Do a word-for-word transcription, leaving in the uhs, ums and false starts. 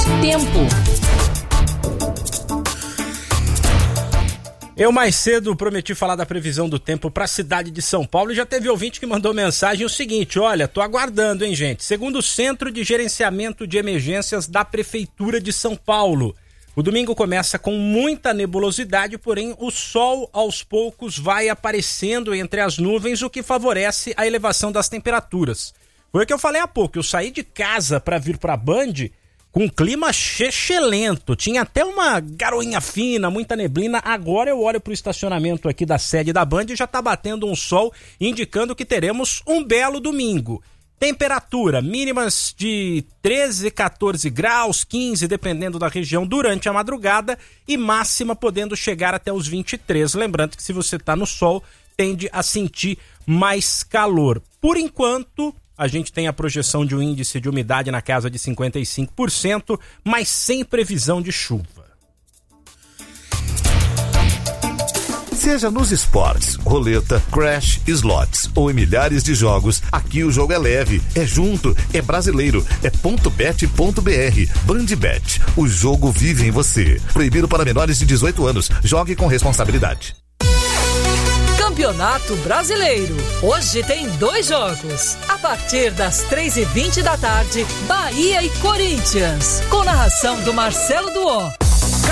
Tempo. Eu mais cedo prometi falar da previsão do tempo para a cidade de São Paulo e já teve ouvinte que mandou mensagem o seguinte: olha, tô aguardando, hein, gente? Segundo o Centro de Gerenciamento de Emergências da Prefeitura de São Paulo, o domingo começa com muita nebulosidade, porém o sol aos poucos vai aparecendo entre as nuvens, o que favorece a elevação das temperaturas. Foi o que eu falei há pouco, eu saí de casa para vir para a Band com um clima chechelento, tinha até uma garoinha fina, muita neblina. Agora eu olho para o estacionamento aqui da sede da Band e já está batendo um sol, indicando que teremos um belo domingo. Temperatura mínimas de treze, quatorze graus, quinze, dependendo da região, durante a madrugada, e máxima podendo chegar até os vinte e três. Lembrando que se você está no sol, tende a sentir mais calor. Por enquanto, a gente tem a projeção de um índice de umidade na casa de cinquenta e cinco por cento, mas sem previsão de chuva. Seja nos esportes, roleta, crash, slots ou em milhares de jogos, aqui o jogo é leve, é junto, é brasileiro, é ponto bet ponto br. Bandbet, o jogo vive em você. Proibido para menores de dezoito anos. Jogue com responsabilidade. Campeonato Brasileiro. Hoje tem dois jogos. A partir das três e vinte da tarde, Bahia e Corinthians. Com narração do Marcelo Duó.